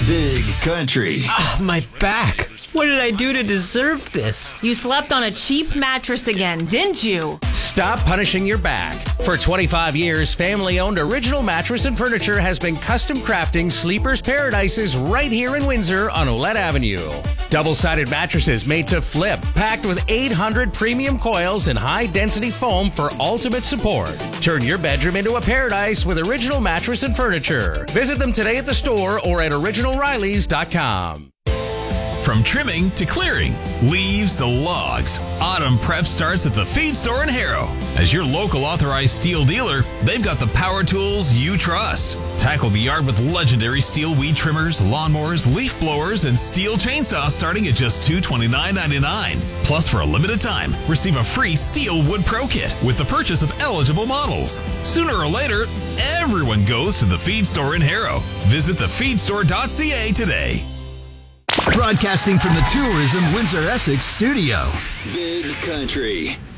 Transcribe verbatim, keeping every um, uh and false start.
Big Country. Ah, my back. What did I do to deserve this? You slept on a cheap mattress again, didn't you? Stop punishing your back. For twenty-five years, family-owned Original Mattress and Furniture has been custom crafting Sleeper's Paradises right here in Windsor on Olette Avenue. Double-sided mattresses made to flip, packed with eight hundred premium coils and high-density foam for ultimate support. Turn your bedroom into a paradise with Original Mattress and Furniture. Visit them today at the store or at original rileys dot com. From trimming to clearing, leaves to logs, autumn prep starts at the Feed Store in Harrow. As your local authorized steel dealer, they've got the power tools you trust. Tackle the yard with legendary steel weed trimmers, lawnmowers, leaf blowers, and steel chainsaws starting at just two hundred twenty-nine ninety-nine. Plus, for a limited time, receive a free Steel Wood Pro Kit with the purchase of eligible models. Sooner or later, everyone goes to the Feed Store in Harrow. Visit the feed store dot c a today. Broadcasting from the Tourism Windsor Essex studio. Big Country.